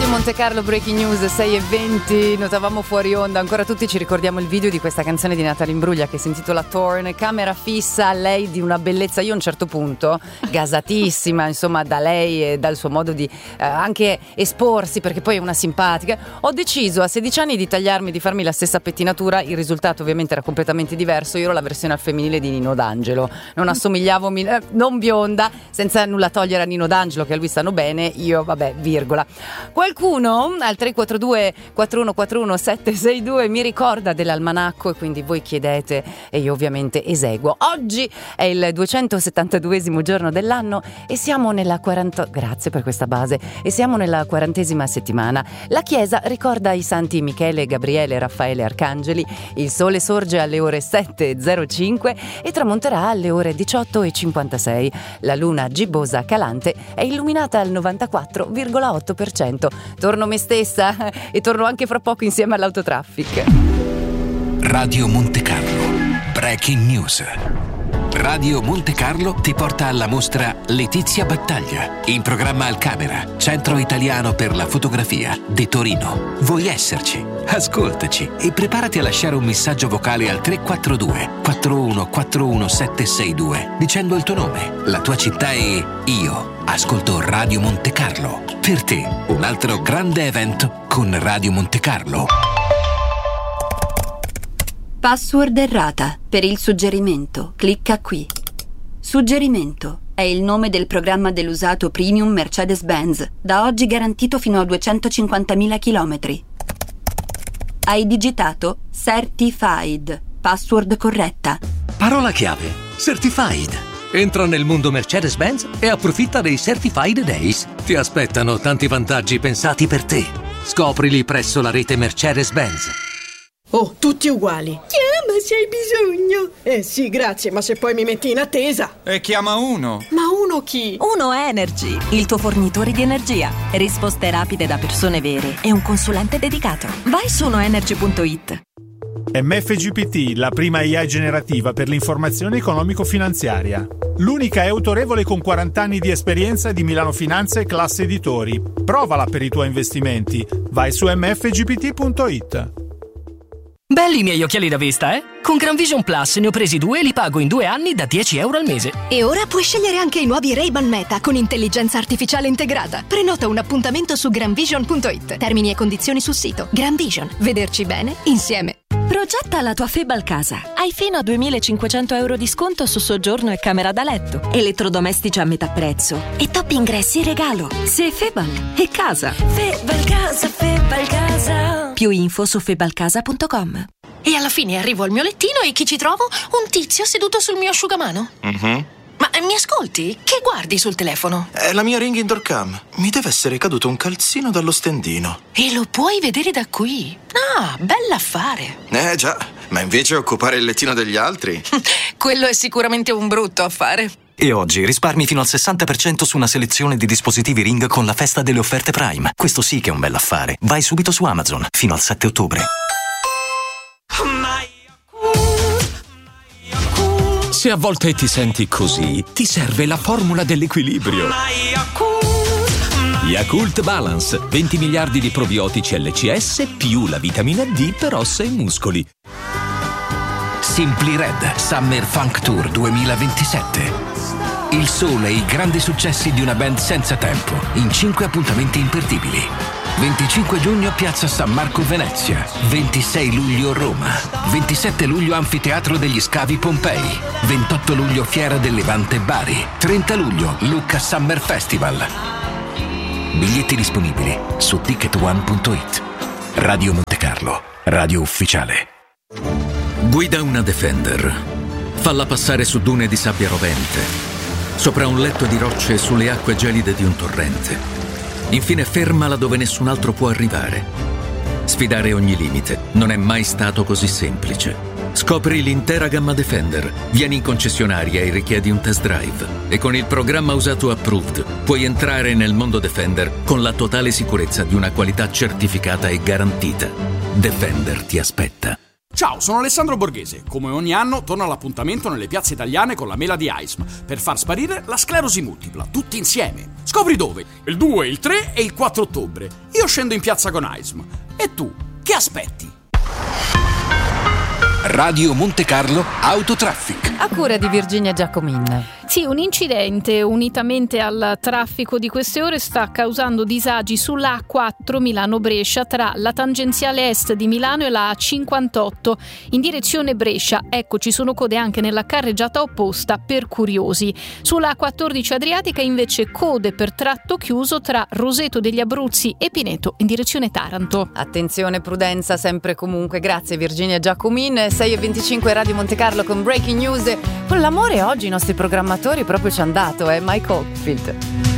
Radio Monte Carlo, Breaking News 6:20. Notavamo fuori onda, ancora tutti ci ricordiamo il video di questa canzone di Natalie Imbruglia che si intitola Torn, camera fissa, lei di una bellezza, io a un certo punto gasatissima insomma da lei e dal suo modo di anche esporsi, perché poi è una simpatica, ho deciso a 16 anni di tagliarmi, di farmi la stessa pettinatura. Il risultato ovviamente era completamente diverso, io ero la versione al femminile di Nino D'Angelo, non assomigliavo, non bionda, senza nulla togliere a Nino D'Angelo che a lui stanno bene, io vabbè virgola. Qualcuno al 342 4141 762 mi ricorda dell'almanacco e quindi voi chiedete e io ovviamente eseguo. Oggi è il 272esimo giorno dell'anno e siamo nella grazie per questa base, e siamo nella 40esima settimana. La Chiesa ricorda i santi Michele, Gabriele, Raffaele, Arcangeli. Il sole sorge alle ore 7:05 e tramonterà alle ore 18:56. La luna gibbosa calante è illuminata al 94,8%. Torno me stessa e torno anche fra poco insieme all'autotraffic. Radio Monte Carlo, Breaking News. Radio Monte Carlo ti porta alla mostra Letizia Battaglia, in programma al Camera, Centro Italiano per la Fotografia di Torino. Vuoi esserci? Ascoltaci e preparati a lasciare un messaggio vocale al 342 4141 762 dicendo il tuo nome, la tua città e io ascolto Radio Monte Carlo. Per te, un altro grande evento con Radio Monte Carlo. Password errata. Per il suggerimento, clicca qui. Suggerimento è il nome del programma dell'usato premium Mercedes-Benz, da oggi garantito fino a 250.000 chilometri. Hai digitato Certified. Password corretta. Parola chiave: Certified. Entra nel mondo Mercedes-Benz e approfitta dei Certified Days. Ti aspettano tanti vantaggi pensati per te. Scoprili presso la rete Mercedes-Benz. Oh, tutti uguali. Chiama se hai bisogno. Sì, grazie, ma se poi mi metti in attesa. E chiama uno. Ma uno chi? Uno Energy, il tuo fornitore di energia. Risposte rapide da persone vere e un consulente dedicato. Vai su unoenergy.it. MFGPT, la prima AI generativa per l'informazione economico-finanziaria. L'unica è autorevole con 40 anni di esperienza di Milano Finanza e Classe Editori. Provala per i tuoi investimenti. Vai su mfgpt.it. Belli i miei occhiali da vista, eh? Con Gran Vision Plus ne ho presi 2 e li pago in 2 anni da €10 al mese. E ora puoi scegliere anche i nuovi Ray-Ban Meta con intelligenza artificiale integrata. Prenota un appuntamento su granvision.it. Termini e condizioni sul sito. Gran Vision. Vederci bene insieme. Progetta la tua Febal casa. Hai fino a €2.500 di sconto su soggiorno e camera da letto. Elettrodomestici a metà prezzo. E top ingressi in regalo. Se Febal è casa. Febal casa, Febal casa. Più info su febalcasa.com. E alla fine arrivo al mio lettino e chi ci trovo? Un tizio seduto sul mio asciugamano. Ma mi ascolti? Che guardi sul telefono? È la mia Ring Indoor Cam. Mi deve essere caduto un calzino dallo stendino. E lo puoi vedere da qui. Ah, bell'affare. Già, ma invece occupare il lettino degli altri? Quello è sicuramente un brutto affare. E oggi risparmi fino al 60% su una selezione di dispositivi Ring con la festa delle offerte Prime. Questo sì che è un bell'affare. Vai subito su Amazon, fino al 7 ottobre. Se a volte ti senti così, ti serve la formula dell'equilibrio. Yakult Balance, 20 miliardi di probiotici LCS più la vitamina D per ossa e muscoli. Simply Red Summer Funk Tour 2027. Il sole e i grandi successi di una band senza tempo, in 5 appuntamenti imperdibili. 25 giugno Piazza San Marco Venezia, 26 luglio Roma, 27 luglio Anfiteatro degli Scavi Pompei, 28 luglio Fiera del Levante Bari, 30 luglio Lucca Summer Festival. Biglietti disponibili su ticketone.it. Radio Monte Carlo, radio ufficiale. Guida una Defender. Falla passare su dune di sabbia rovente, sopra un letto di rocce sulle acque gelide di un torrente. Infine fermala dove nessun altro può arrivare. Sfidare ogni limite non è mai stato così semplice. Scopri l'intera gamma Defender. Vieni in concessionaria e richiedi un test drive. E con il programma Usato Approved puoi entrare nel mondo Defender con la totale sicurezza di una qualità certificata e garantita. Defender ti aspetta. Ciao, sono Alessandro Borghese. Come ogni anno torno all'appuntamento nelle piazze italiane con la mela di AISM per far sparire la sclerosi multipla, tutti insieme. Scopri dove? Il 2, il 3 e il 4 ottobre. Io scendo in piazza con AISM. E tu, che aspetti? Radio Monte Carlo Autotraffic. A cura di Virginia Giacomin. Sì, un incidente unitamente al traffico di queste ore sta causando disagi sulla A4 Milano-Brescia tra la tangenziale est di Milano e la A58 in direzione Brescia. Ecco, ci sono code anche nella carreggiata opposta per curiosi. Sulla A14 Adriatica invece code per tratto chiuso tra Roseto degli Abruzzi e Pineto in direzione Taranto. Attenzione, prudenza sempre e comunque. Grazie Virginia Giacomin. 6:25 Radio Monte Carlo con Breaking News. Con l'amore oggi i nostri programmatori proprio ci hanno dato, Mike Oldfield.